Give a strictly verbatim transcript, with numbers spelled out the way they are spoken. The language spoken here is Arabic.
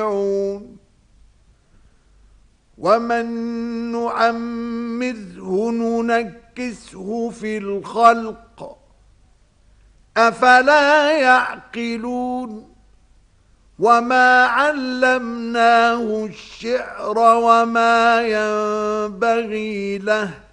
ومن نعمره ننكسه في الخلق أفلا يعقلون وما علمناه الشعر وما ينبغي له